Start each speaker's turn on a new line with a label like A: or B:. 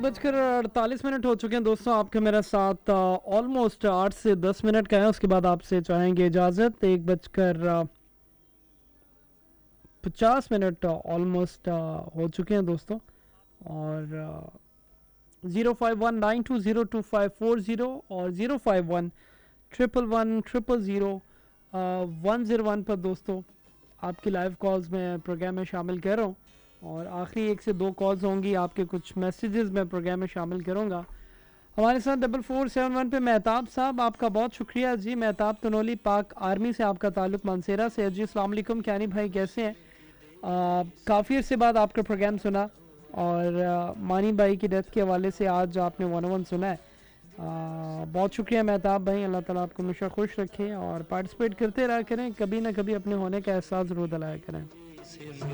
A: 1:48 हो चुके हैं दोस्तों। आपके मेरा साथ ऑलमोस्ट 8 से 10 मिनट का है, उसके बाद आपसे चाहेंगे इजाज़त। 1:50 ऑलमोस्ट हो चुके हैं दोस्तों। और 0519202540 और 051111000101 पर दोस्तों आपकी लाइव कॉल्स में प्रोग्राम में शामिल कर रहा हूँ। और आखिरी 1 से 2 कॉल्स होंगी, आपके कुछ मैसेजेस मैं प्रोग्राम में शामिल करूँगा। हमारे साथ 4471 पे मेहताब साहब, आपका बहुत शुक्रिया जी। मेहताब तनोली पाक आर्मी से, आपका ताल्लुक मानसेरा से। जी अस्सलाम वालेकुम, क्यानी भाई कैसे हैं? काफ़ी अर्से बाद आपका प्रोग्राम सुना और मानी भाई की डेथ के हवाले से आज आपने 101 सुना है। बहुत शुक्रिया मेहताब भाई, अल्लाह ताला आपको हमेशा खुश रखे और पार्टिसिपेट करते रहा करें, कभी ना कभी अपने होने का एहसास ज़रूर दिलाया करें।